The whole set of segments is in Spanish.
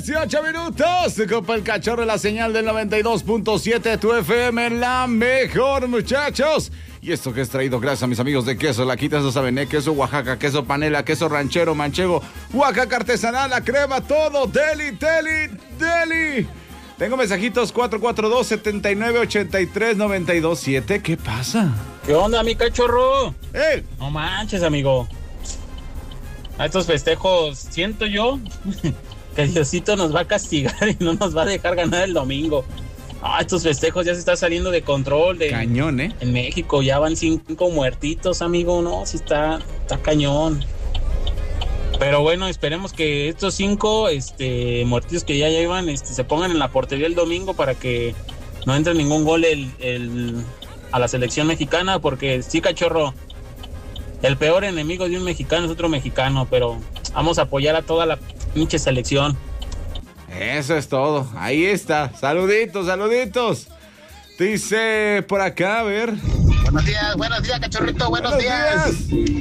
18 minutos. Se copa el cachorro, la señal del 92.7 tu FM, la mejor, muchachos. Y esto que es traído gracias a mis amigos de Queso La Quita, eso saben, queso Oaxaca, queso panela, queso ranchero, manchego, Oaxaca artesanal, la crema, todo, deli. Tengo mensajitos 442-7983-927. ¿Qué pasa? ¿Qué onda, mi cachorro? No manches, amigo. A estos festejos siento yo que Diosito nos va a castigar y no nos va a dejar ganar el domingo. Estos festejos ya se está saliendo de control. Cañón, En México ya van 5 muertitos, amigo. No, sí está cañón. Pero bueno, esperemos que estos 5 muertitos que ya llevan se pongan en la portería el domingo para que no entre ningún gol a la selección mexicana, porque sí, cachorro, el peor enemigo de un mexicano es otro mexicano, pero vamos a apoyar a toda la pinche selección. Eso es todo, ahí está, saluditos. Dice por acá, a ver. Buenos días, cachorrito, buenos días.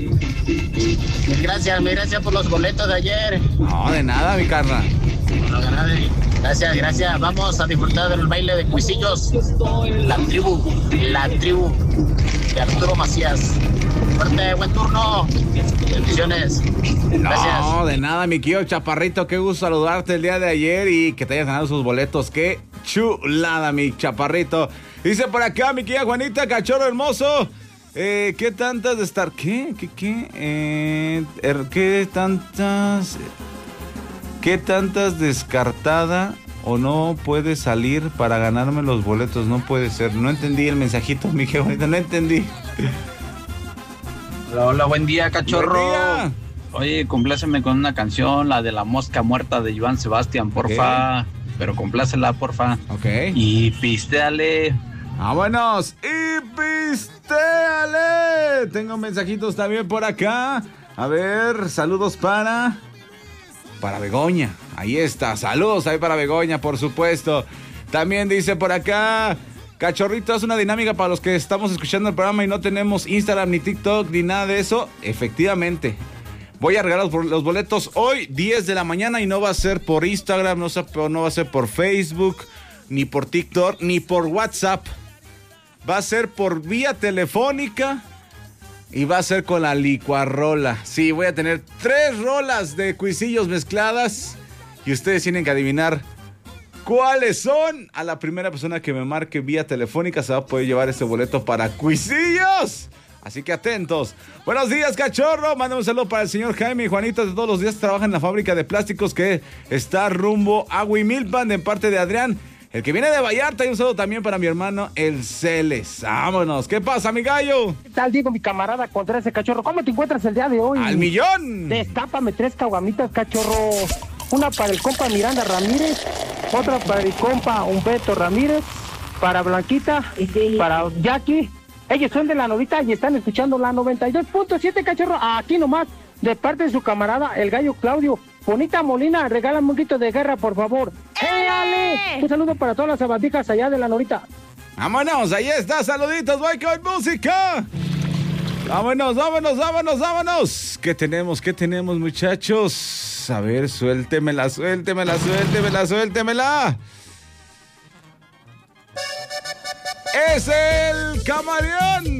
Gracias por los boletos de ayer. No, de nada, mi carnal. Gracias. Vamos a disfrutar del baile de Cuisillos. La tribu de Arturo Macías. Fuerte, buen turno. Bendiciones. Gracias. No, de nada, mi querido Chaparrito. Qué gusto saludarte el día de ayer y que te hayas ganado sus boletos. Qué chulada, mi Chaparrito. Dice por acá, mi querida Juanita, cachorro hermoso. ¿Qué tantas de estar? ¿Qué tantas descartada o no puede salir para ganarme los boletos? No puede ser. No entendí el mensajito, mi querida Juanita, no entendí. Hola, buen día, cachorro. Buen día. Oye, compláceme con una canción, la de La Mosca Muerta de Joan Sebastián, porfa. Pero complácela, porfa. Ok. Y pistéale. ¡Vámonos! ¡Y pistéale! Tengo mensajitos también por acá. A ver, saludos para Begoña. Ahí está, saludos ahí para Begoña, por supuesto. También dice por acá, cachorrito, es una dinámica para los que estamos escuchando el programa y no tenemos Instagram, ni TikTok, ni nada de eso. Efectivamente, voy a regalar los boletos hoy, 10 de la mañana, y no va a ser por Instagram, no va a ser por Facebook, ni por TikTok, ni por WhatsApp. Va a ser por vía telefónica y va a ser con la licuarrola. Sí, voy a tener 3 rolas de Cuisillos mezcladas y ustedes tienen que adivinar cuáles son. A la primera persona que me marque vía telefónica se va a poder llevar este boleto para Cuisillos. Así que atentos. Buenos días, cachorro. Mándame un saludo para el señor Jaime y Juanito, de todos los días trabajan en la fábrica de plásticos que está rumbo a Huimilpan, de parte de Adrián, el que viene de Vallarta. Y un saludo también para mi hermano, el Celes. Vámonos. ¿Qué pasa, mi gallo? ¿Qué tal, Diego, mi camarada, contra ese cachorro? ¿Cómo te encuentras el día de hoy? ¡Al millón! Destápame 3 caguamitas, cachorro. Una para el compa Miranda Ramírez, otra para el compa Humberto Ramírez, para Blanquita, para Jackie. Ellos son de la Norita y están escuchando la 92.7, cachorro. Aquí nomás, de parte de su camarada, el gallo Claudio. Bonita Molina, regálame un grito de guerra, por favor. ¡Éale! Un saludo para todas las sabandijas allá de la Norita. Vámonos, ahí está, saluditos, voy con música. Vámonos. ¿Qué tenemos, muchachos? A ver, suéltemela. Es el Camaleón.